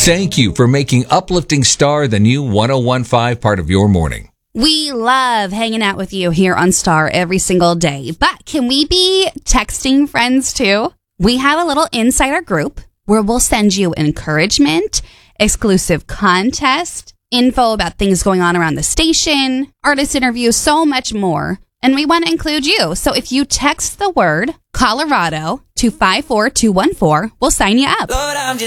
Thank you for making Uplifting Star the new 101.5 part of your morning. We love hanging out with you here on Star every single day, but can we be texting friends too? We have a little insider group where we'll send you encouragement, exclusive contest, info about things going on around the station, artist interviews, so much more. And we want to include you. So if you text the word Colorado to 54214, we'll sign you up. Lord,